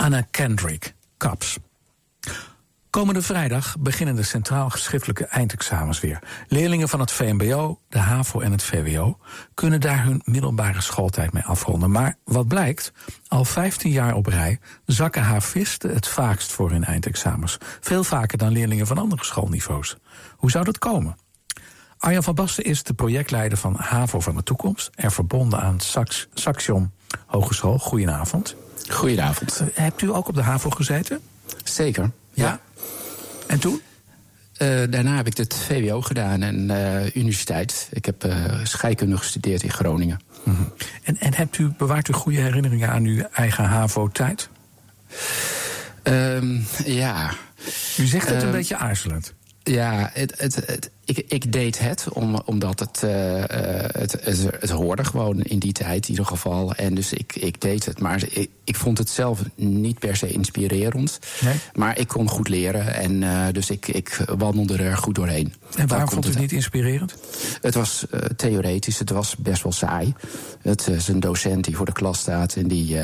Anna Kendrick, CAPS. Komende vrijdag beginnen de centraal schriftelijke eindexamens weer. Leerlingen van het VMBO, de HAVO en het VWO kunnen daar hun middelbare schooltijd mee afronden. Maar wat blijkt, al 15 jaar op rij zakken havisten het vaakst voor hun eindexamens. Veel vaker dan leerlingen van andere schoolniveaus. Hoe zou dat komen? Arjan van Basten is de projectleider van HAVO van de toekomst en verbonden aan Saxion Hogeschool. Goedenavond. Goedenavond. Hebt u ook op de HAVO gezeten? Zeker. Ja. En toen? Daarna heb ik het VWO gedaan en universiteit. Ik heb scheikunde gestudeerd in Groningen. Mm-hmm. En bewaart u goede herinneringen aan uw eigen HAVO-tijd? Ja. U zegt het een beetje aarzelend. Ja, ik deed het omdat het hoorde gewoon in die tijd in ieder geval. En dus ik deed het. Maar ik vond het zelf niet per se inspirerend. Nee? Maar ik kon goed leren en dus ik wandelde er goed doorheen. En waarom vond u het niet inspirerend? Het was theoretisch, het was best wel saai. Het is een docent die voor de klas staat en die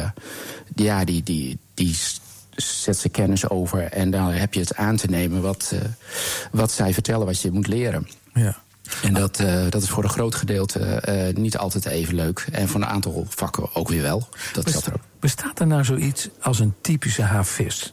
zet ze kennis over en dan heb je het aan te nemen wat zij vertellen, wat je moet leren. Ja. En dat is voor een groot gedeelte niet altijd even leuk. En voor een aantal vakken ook weer wel. Bestaat er nou zoiets als een typische havist?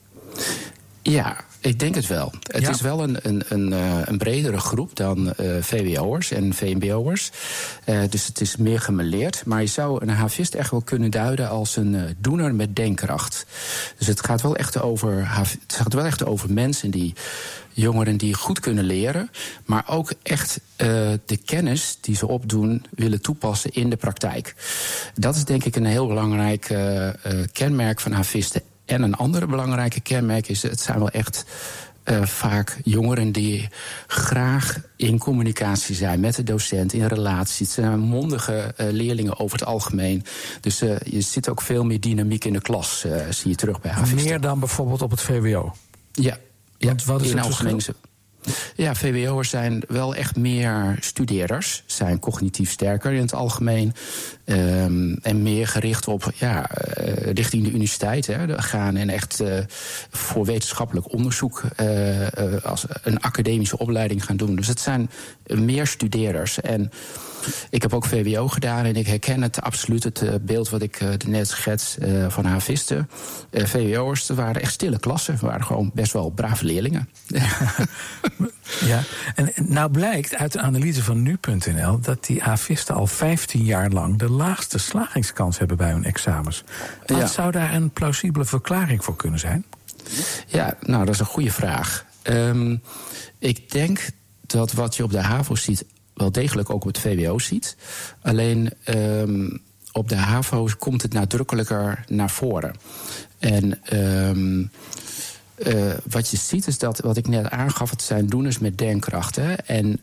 Ja, ik denk het wel. Het is wel een bredere groep dan VWO'ers en VMBO'ers. Dus het is meer gemêleerd. Maar je zou een havist echt wel kunnen duiden als een doener met denkkracht. Dus het gaat wel echt over mensen jongeren die goed kunnen leren, maar ook echt de kennis die ze opdoen willen toepassen in de praktijk. Dat is denk ik een heel belangrijk kenmerk van havisten. En een andere belangrijke kenmerk is, het zijn wel echt vaak jongeren die graag in communicatie zijn met de docent, in relatie. Het zijn mondige leerlingen over het algemeen. Dus je ziet ook veel meer dynamiek in de klas, zie je terug bij havisten. Meer dan bijvoorbeeld op het VWO? Ja. Wat is het verschil? Ja, VWO'ers zijn wel echt meer studeerders. Zijn cognitief sterker in het algemeen. En meer gericht op richting de universiteit gaan. En echt voor wetenschappelijk onderzoek als een academische opleiding gaan doen. Dus het zijn meer studeerders. En ik heb ook VWO gedaan en ik herken het absoluut, het beeld wat ik net schets van havisten. VWO'ers waren echt stille klassen, waren gewoon best wel brave leerlingen. Ja, en nou blijkt uit de analyse van nu.nl dat die havisten al 15 jaar lang de laagste slagingskans hebben bij hun examens. Wat zou daar een plausibele verklaring voor kunnen zijn? Ja, nou, dat is een goede vraag. Ik denk dat wat je op de HAVO ziet wel degelijk ook op het VWO ziet. Alleen op de HAVO komt het nadrukkelijker naar voren. En wat je ziet is dat, wat ik net aangaf, het zijn doeners met denkkrachten. En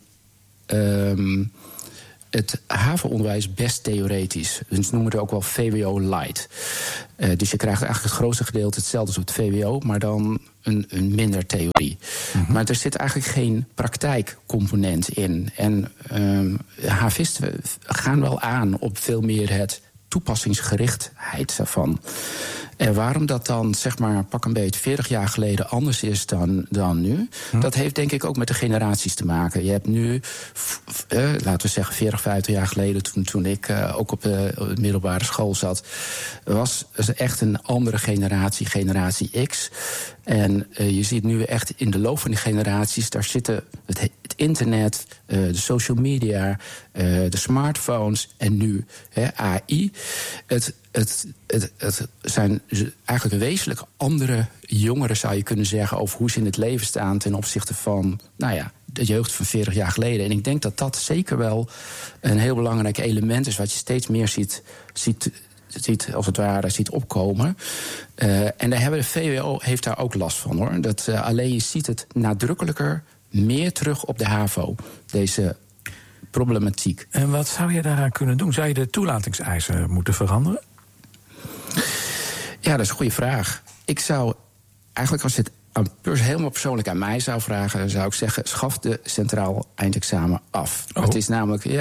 het HAVO-onderwijs is best theoretisch. Dus ze noemen het ook wel VWO light. Dus je krijgt eigenlijk het grootste gedeelte hetzelfde als op het VWO, maar dan een minder theorie. Mm-hmm. Maar er zit eigenlijk geen praktijkcomponent in. En havisten gaan wel aan op veel meer het toepassingsgerichtheid daarvan. En waarom dat dan, zeg maar, pak een beetje 40 jaar geleden anders is dan nu, dat heeft denk ik ook met de generaties te maken. Je hebt nu, laten we zeggen 40, 50 jaar geleden, toen ik ook op de middelbare school zat, was echt een andere generatie X. En je ziet nu echt in de loop van die generaties, daar zitten het internet, de social media, de smartphones en nu AI. Het zijn eigenlijk wezenlijk andere jongeren, zou je kunnen zeggen, over hoe ze in het leven staan ten opzichte van, de jeugd van 40 jaar geleden. En ik denk dat dat zeker wel een heel belangrijk element is, wat je steeds meer ziet als het ware, ziet opkomen. En de VWO heeft daar ook last van, hoor. Alleen je ziet het nadrukkelijker meer terug op de HAVO, deze problematiek. En wat zou je daaraan kunnen doen? Zou je de toelatingseisen moeten veranderen? Ja, dat is een goede vraag. Ik zou eigenlijk, als je het helemaal persoonlijk aan mij zou vragen, zou ik zeggen, schaf de centraal eindexamen af. Het is namelijk,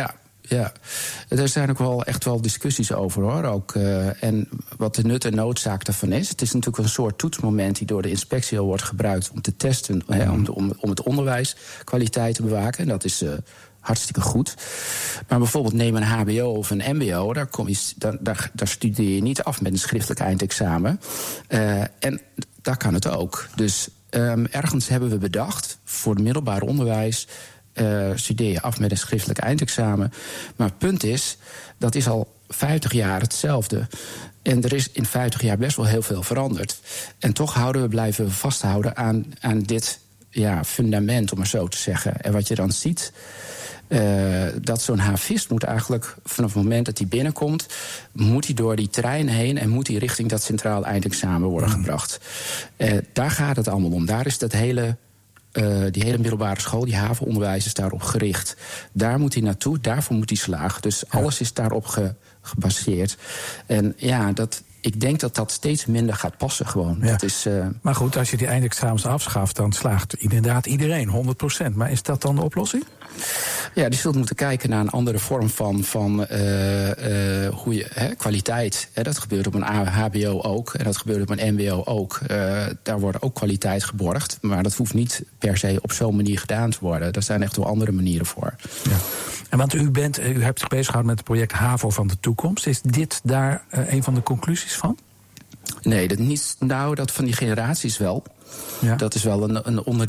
Ja, er zijn ook wel echt wel discussies over, hoor. Ook, en wat de nut en noodzaak daarvan is. Het is natuurlijk een soort toetsmoment die door de inspectie al wordt gebruikt om te testen, om het onderwijskwaliteit te bewaken. En dat is hartstikke goed. Maar bijvoorbeeld neem een HBO of een MBO, daar studeer je niet af met een schriftelijk eindexamen. En daar kan het ook. Dus ergens hebben we bedacht voor het middelbaar onderwijs, studeer je af met een schriftelijk eindexamen. Maar het punt is, dat is al 50 jaar hetzelfde. En er is in 50 jaar best wel heel veel veranderd. En toch blijven we vasthouden aan dit fundament, om maar zo te zeggen. En wat je dan ziet, dat zo'n havist moet eigenlijk vanaf het moment dat hij binnenkomt, moet hij door die trein heen en moet hij richting dat centraal eindexamen worden gebracht. Daar gaat het allemaal om. Daar is die hele middelbare school, die havenonderwijs is daarop gericht. Daar moet hij naartoe, daarvoor moet hij slagen. Dus alles is daarop gebaseerd. En ik denk dat dat steeds minder gaat passen gewoon. Ja. Dat is, maar goed, als je die eindexamens afschaft, dan slaagt inderdaad iedereen 100%. Maar is dat dan de oplossing? Ja, die zult moeten kijken naar een andere vorm van hoe je kwaliteit. Dat gebeurt op een HBO ook en dat gebeurt op een MBO ook. Daar wordt ook kwaliteit geborgd, maar dat hoeft niet per se op zo'n manier gedaan te worden. Daar zijn echt wel andere manieren voor. Ja. En want u hebt zich bezig gehouden met het project HAVO van de toekomst. Is dit daar een van de conclusies van? Nee, dat van die generaties wel. Ja. Dat is wel een onderdeel